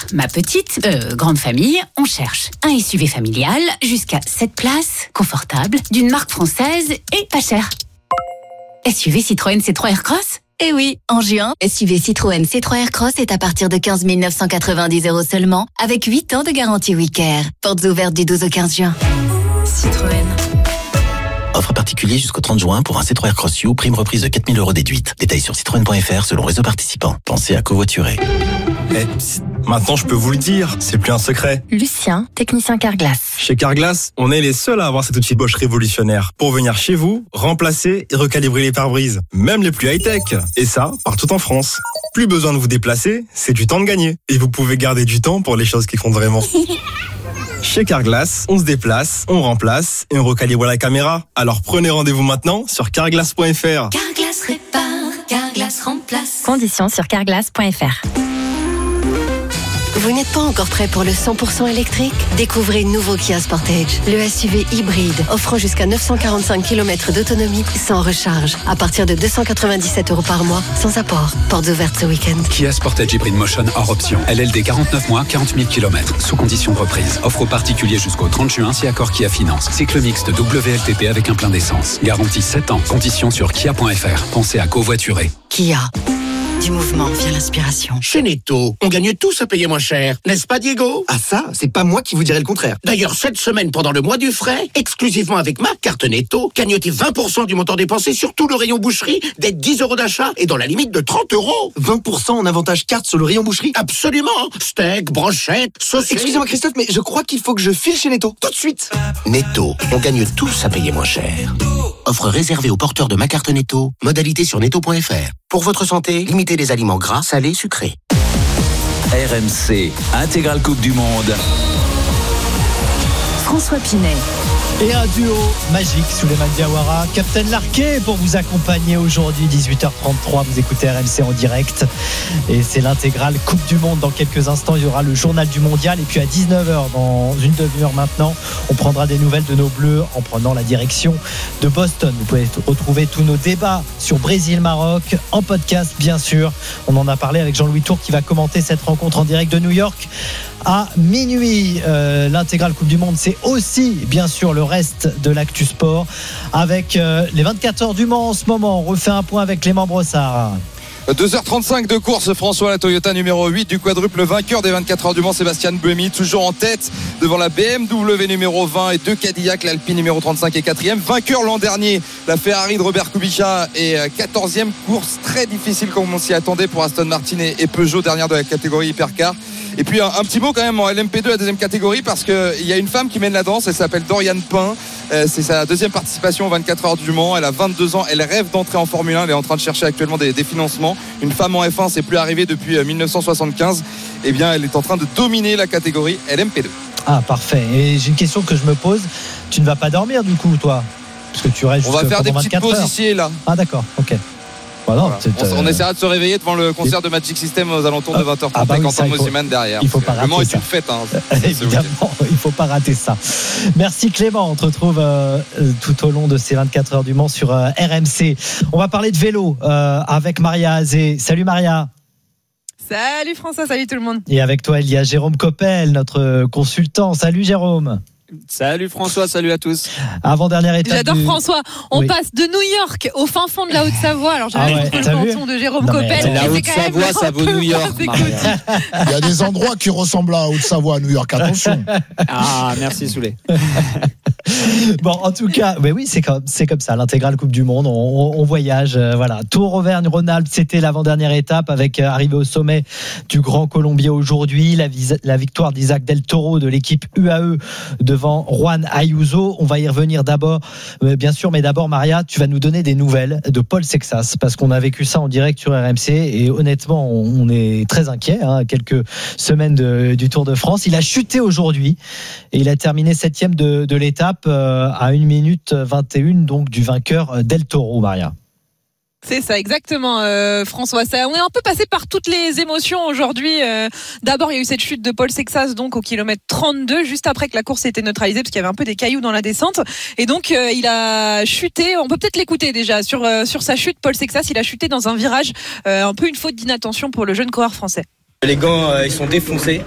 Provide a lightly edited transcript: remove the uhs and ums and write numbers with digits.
ma petite, grande famille, on cherche un SUV familial jusqu'à 7 places, confortable, d'une marque française et pas cher. SUV Citroën C3 Aircross ? Eh oui, en juin, SUV Citroën C3 Aircross est à partir de 15 990 € seulement, avec 8 ans de garantie WeCare. Portes ouvertes du 12 au 15 juin. Citroën. Offre particulier jusqu'au 30 juin pour un C3 Aircross U, prime reprise de 4 000 € déduite. Détails sur citroën.fr selon réseau participant. Pensez à covoiturer. Maintenant je peux vous le dire, c'est plus un secret. Lucien, technicien Carglass. Chez Carglass, on est les seuls à avoir cet outil Bosch révolutionnaire pour venir chez vous, remplacer et recalibrer les pare-brises, même les plus high-tech. Et ça, partout en France. Plus besoin de vous déplacer, c'est du temps de gagner. Et vous pouvez garder du temps pour les choses qui comptent vraiment. Chez Carglass, on se déplace, on remplace et on recalibre la caméra. Alors prenez rendez-vous maintenant sur carglass.fr. Carglass répare, Carglass remplace. Conditions sur carglass.fr. Vous n'êtes pas encore prêt pour le 100% électrique ? Découvrez le nouveau Kia Sportage, le SUV hybride, offrant jusqu'à 945 km d'autonomie sans recharge, à partir de 297 € par mois, sans apport. Portes ouvertes ce week-end. Kia Sportage Hybrid Motion hors option. LLD 49 mois, 40 000 km, sous condition de reprise. Offre aux particuliers jusqu'au 30 juin si accord Kia Finance. Cycle mixte WLTP avec un plein d'essence. Garantie 7 ans. Conditions sur kia.fr. Pensez à covoiturer. Kia. Du mouvement vient l'inspiration. Chez Netto, on gagne tous à payer moins cher, n'est-ce pas Diego ? Ah ça, c'est pas moi qui vous dirais le contraire. D'ailleurs, cette semaine, pendant le mois du frais, exclusivement avec ma carte Netto, gagnotez 20% du montant dépensé sur tout le rayon boucherie, dès 10 € d'achat et dans la limite de 30 €. 20% en avantage carte sur le rayon boucherie ? Absolument. Steak, brochette, sauce. Excusez-moi Christophe, mais je crois qu'il faut que je file chez Netto, tout de suite. Netto, on gagne tous à payer moins cher. Offre réservée aux porteurs de ma carte Netto, modalité sur netto.fr. Pour votre santé, limitez les aliments gras, salés, sucrés. RMC, intégrale Coupe du Monde. François Pinet. Et un duo magique, Souleymane Diawara, Captain Larquet pour vous accompagner aujourd'hui, 18h33. Vous écoutez RMC en direct. Et c'est l'intégrale Coupe du Monde. Dans quelques instants, il y aura le journal du mondial. Et puis à 19h, dans une demi-heure maintenant, on prendra des nouvelles de nos Bleus en prenant la direction de Boston. Vous pouvez retrouver tous nos débats sur Brésil-Maroc en podcast, bien sûr. On en a parlé avec Jean-Louis Tour qui va commenter cette rencontre en direct de New York à minuit. L'intégrale Coupe du Monde, c'est aussi, bien sûr, le reste de l'actu sport avec les 24 heures du Mans en ce moment. On refait un point avec Clément Brossard. 2h35 de course, François, la Toyota numéro 8 du quadruple vainqueur des 24 heures du Mans, Sébastien Buemi, toujours en tête devant la BMW numéro 20 et deux Cadillac, l'Alpine numéro 35 et 4e. Vainqueur l'an dernier, la Ferrari de Robert Kubica et 14e. Course très difficile comme on s'y attendait pour Aston Martin et Peugeot, dernière de la catégorie hypercar. Et puis un petit mot quand même en LMP2, la deuxième catégorie, parce qu'il y a une femme qui mène la danse, elle s'appelle Doriane Pain. C'est sa deuxième participation aux 24 heures du Mans. Elle a 22 ans, elle rêve d'entrer en Formule 1, elle est en train de chercher actuellement des financements. Une femme en F1, c'est plus arrivé depuis 1975. Eh bien, elle est en train de dominer la catégorie LMP2. Ah, parfait. Et j'ai une question que je me pose. Tu ne vas pas dormir du coup, toi ? Parce que tu restes on va faire des petites pauses ici et là. Ah, d'accord, ok. Voilà, on essaiera de se réveiller devant le concert de Magic System aux alentours de 20h30 avec Quentin Mosiman derrière. Il faut pas rater le Mans est ça. une fête. Évidemment, il ne faut pas rater ça. Merci Clément. On te retrouve tout au long de ces 24 heures du Mans sur RMC. On va parler de vélo avec Maria Azé. Salut Maria. Salut François, salut tout le monde. Et avec toi, il y a Jérôme Coppel, notre consultant. Salut Jérôme. Salut François, salut à tous. Avant-dernière étape. J'adore François. On passe de New York au fin fond de la Haute-Savoie. Alors j'avais le canton de Jérôme Coppel. La Haute-Savoie, ça vaut New York. Il y a des endroits qui ressemblent à Haute-Savoie, à New York. Attention. Ah, merci Souley. Bon, en tout cas, oui, c'est comme ça. L'intégrale Coupe du Monde, on voyage. Voilà. Tour Auvergne-Rhône-Alpes, c'était l'avant-dernière étape avec arrivée au sommet du Grand Colombier aujourd'hui. La victoire d'Isaac Del Toro de l'équipe UAE devant Juan Ayuso. On va y revenir d'abord, bien sûr, mais d'abord, Maria, tu vas nous donner des nouvelles de Paul Sexas parce qu'on a vécu ça en direct sur RMC et honnêtement, on est très inquiet. Quelques semaines du Tour de France. Il a chuté aujourd'hui et il a terminé 7e de l'étape à 1 minute 21 donc du vainqueur Del Toro, Maria. C'est ça, exactement, François. On est un peu passé par toutes les émotions aujourd'hui. D'abord, il y a eu cette chute de Paul Sexas, donc au kilomètre 32, juste après que la course ait été neutralisée, parce qu'il y avait un peu des cailloux dans la descente. Et donc, il a chuté. On peut peut-être l'écouter déjà sur sa chute. Paul Sexas, il a chuté dans un virage, un peu une faute d'inattention pour le jeune coureur français. Les gants, ils sont défoncés.